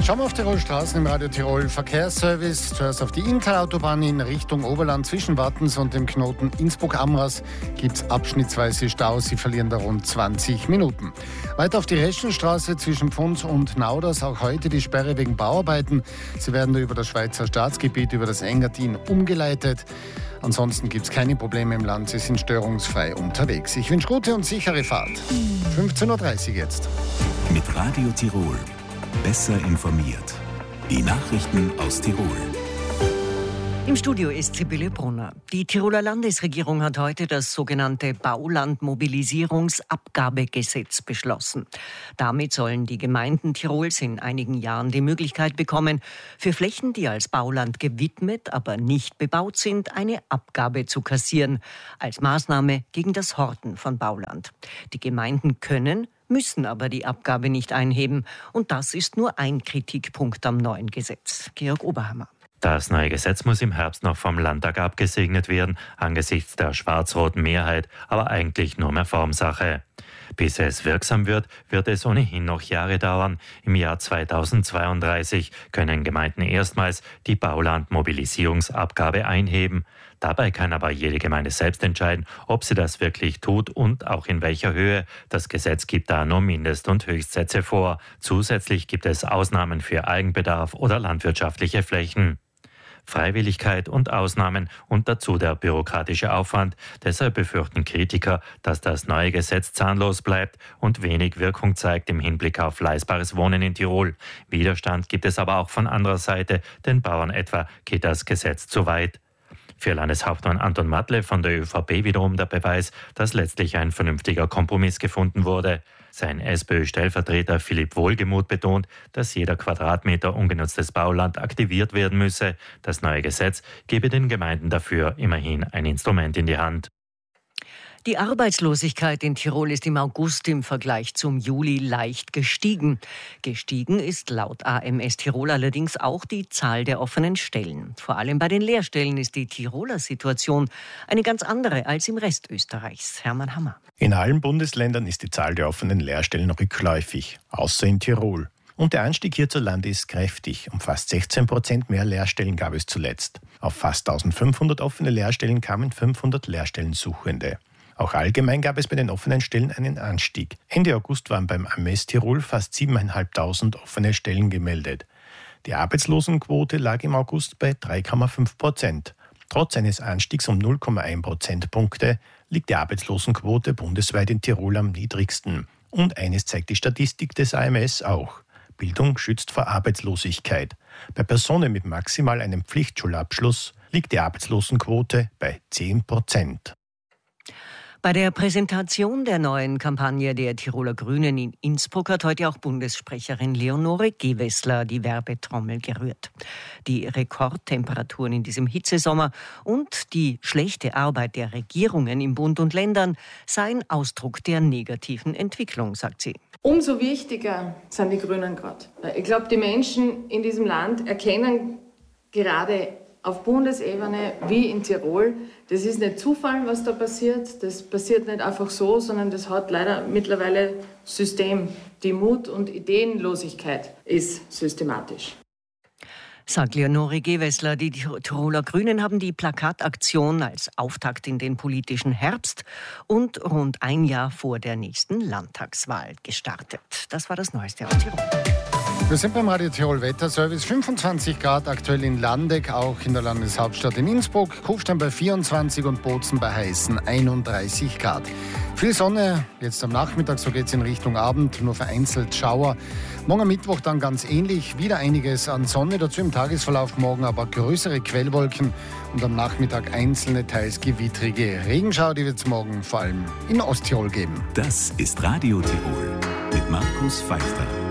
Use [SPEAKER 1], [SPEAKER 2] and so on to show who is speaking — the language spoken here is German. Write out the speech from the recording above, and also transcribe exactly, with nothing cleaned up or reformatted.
[SPEAKER 1] Schauen wir auf Tirol Straßen im Radio Tirol Verkehrsservice. Zuerst auf die Inntal-Autobahn in Richtung Oberland zwischen Wattens und dem Knoten Innsbruck-Amras gibt es abschnittsweise Staus. Sie verlieren da rund zwanzig Minuten. Weiter auf die Reschenstraße zwischen Pfons und Nauders. Auch heute die Sperre wegen Bauarbeiten. Sie werden da über das Schweizer Staatsgebiet, über das Engadin umgeleitet. Ansonsten gibt es keine Probleme im Land. Sie sind störungsfrei unterwegs. Ich wünsche gute und sichere Fahrt. fünfzehn Uhr dreißig jetzt.
[SPEAKER 2] Mit Radio Tirol. Besser informiert. Die Nachrichten aus Tirol.
[SPEAKER 3] Im Studio ist Sibylle Brunner. Die Tiroler Landesregierung hat heute das sogenannte Baulandmobilisierungsabgabegesetz beschlossen. Damit sollen die Gemeinden Tirols in einigen Jahren die Möglichkeit bekommen, für Flächen, die als Bauland gewidmet, aber nicht bebaut sind, eine Abgabe zu kassieren, als Maßnahme gegen das Horten von Bauland. Die Gemeinden können, müssen aber die Abgabe nicht einheben. Und das ist nur ein Kritikpunkt am neuen Gesetz. Georg Oberhammer.
[SPEAKER 4] Das neue Gesetz muss im Herbst noch vom Landtag abgesegnet werden, angesichts der schwarz-roten Mehrheit, aber eigentlich nur mehr Formsache. Bis es wirksam wird, wird es ohnehin noch Jahre dauern. Im Jahr zweitausendzweiunddreißig können Gemeinden erstmals die Baulandmobilisierungsabgabe einheben. Dabei kann aber jede Gemeinde selbst entscheiden, ob sie das wirklich tut und auch in welcher Höhe. Das Gesetz gibt da nur Mindest- und Höchstsätze vor. Zusätzlich gibt es Ausnahmen für Eigenbedarf oder landwirtschaftliche Flächen. Freiwilligkeit und Ausnahmen und dazu der bürokratische Aufwand. Deshalb befürchten Kritiker, dass das neue Gesetz zahnlos bleibt und wenig Wirkung zeigt im Hinblick auf leistbares Wohnen in Tirol. Widerstand gibt es aber auch von anderer Seite. Den Bauern etwa geht das Gesetz zu weit. Für Landeshauptmann Anton Matle von der ÖVP wiederum der Beweis, dass letztlich ein vernünftiger Kompromiss gefunden wurde. Sein SPÖ-Stellvertreter Philipp Wohlgemuth betont, dass jeder Quadratmeter ungenutztes Bauland aktiviert werden müsse. Das neue Gesetz gebe den Gemeinden dafür immerhin ein Instrument in die Hand.
[SPEAKER 3] Die Arbeitslosigkeit in Tirol ist im August im Vergleich zum Juli leicht gestiegen. Gestiegen ist laut A M S Tirol allerdings auch die Zahl der offenen Stellen. Vor allem bei den Lehrstellen ist die Tiroler Situation eine ganz andere als im Rest Österreichs. Hermann Hammer.
[SPEAKER 5] In allen Bundesländern ist die Zahl der offenen Lehrstellen rückläufig, außer in Tirol. Und der Anstieg hierzulande ist kräftig. Um fast sechzehn Prozent mehr Lehrstellen gab es zuletzt. Auf fast eintausendfünfhundert offene Lehrstellen kamen fünfhundert Lehrstellensuchende. Auch allgemein gab es bei den offenen Stellen einen Anstieg. Ende August waren beim A M S Tirol fast siebentausendfünfhundert offene Stellen gemeldet. Die Arbeitslosenquote lag im August bei drei Komma fünf Prozent. Trotz eines Anstiegs um null Komma eins Prozentpunkte liegt die Arbeitslosenquote bundesweit in Tirol am niedrigsten. Und eines zeigt die Statistik des A M S auch. Bildung schützt vor Arbeitslosigkeit. Bei Personen mit maximal einem Pflichtschulabschluss liegt die Arbeitslosenquote bei zehn Prozent.
[SPEAKER 3] Bei der Präsentation der neuen Kampagne der Tiroler Grünen in Innsbruck hat heute auch Bundessprecherin Leonore Gewessler die Werbetrommel gerührt. Die Rekordtemperaturen in diesem Hitzesommer und die schlechte Arbeit der Regierungen im Bund und Ländern seien Ausdruck der negativen Entwicklung, sagt sie.
[SPEAKER 6] Umso wichtiger sind die Grünen gerade. Ich glaube, die Menschen in diesem Land erkennen gerade auf Bundesebene wie in Tirol, das ist nicht Zufall, was da passiert. Das passiert nicht einfach so, sondern das hat leider mittlerweile System. Die Mut- und Ideenlosigkeit ist systematisch.
[SPEAKER 3] Sagt Leonore Gewessler. Die Tiroler Grünen haben die Plakataktion als Auftakt in den politischen Herbst und rund ein Jahr vor der nächsten Landtagswahl gestartet. Das war das Neueste aus Tirol.
[SPEAKER 1] Wir sind beim Radio Tirol Wetterservice. fünfundzwanzig Grad aktuell in Landeck, auch in der Landeshauptstadt in Innsbruck. Kufstein bei vierundzwanzig und Bozen bei heißen einunddreißig Grad. Viel Sonne, jetzt am Nachmittag, so geht es in Richtung Abend, nur vereinzelt Schauer. Morgen am Mittwoch dann ganz ähnlich, wieder einiges an Sonne, dazu im Tagesverlauf morgen aber größere Quellwolken und am Nachmittag einzelne, teils gewittrige Regenschauer, die wird es morgen vor allem in Osttirol geben.
[SPEAKER 2] Das ist Radio Tirol mit Markus Feichter.